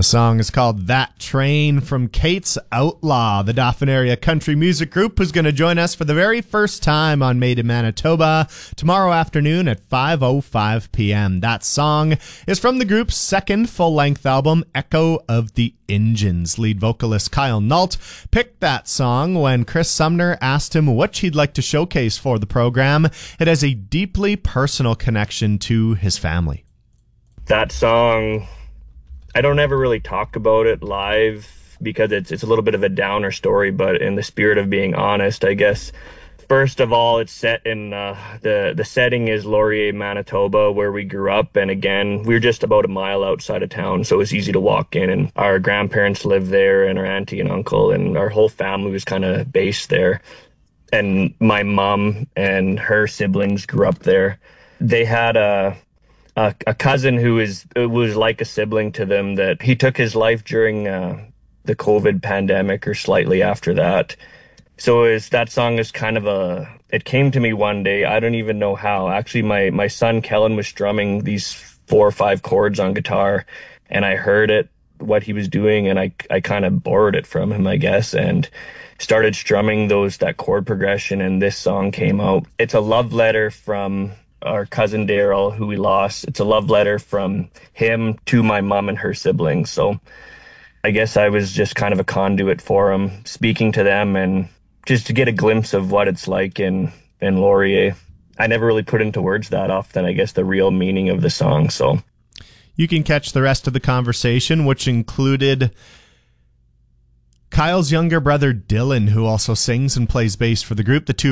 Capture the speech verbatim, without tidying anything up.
The song is called That Train from Kate's Outlaw, the Dauphin area country music group who's going to join us for the very first time on Made in Manitoba tomorrow afternoon at five oh five p.m. That song is from the group's second full-length album, Echo of the Injuns. Lead vocalist Kyle Nault picked that song when Chris Sumner asked him what he'd like to showcase for the program. It has a deeply personal connection to his family. That song, I don't ever really talk about it live because it's it's a little bit of a downer story, but in the spirit of being honest, I guess, first of all, it's set in, uh, the, the setting is Laurier, Manitoba, where we grew up. And again, we were just about a mile outside of town, so it was easy to walk in. And our grandparents lived there, and our auntie and uncle, and our whole family was kind of based there. And my mom and her siblings grew up there. They had a... A, a cousin who is was like a sibling to them, that he took his life during uh, the COVID pandemic or slightly after that. So is that song is kind of a, it came to me one day. I don't even know how. Actually, my, my son Kellen was strumming these four or five chords on guitar, and I heard it, what he was doing, and I, I kind of borrowed it from him, I guess, and started strumming those, that chord progression, and this song came out. It's a love letter from our cousin Daryl, who we lost. It's a love letter from him to my mom and her siblings. So I guess I was just kind of a conduit for him, speaking to them and just to get a glimpse of what it's like in, in Laurier. I never really put into words that often, I guess, the real meaning of the song. So you can catch the rest of the conversation, which included Kyle's younger brother Dylan, who also sings and plays bass for the group. The two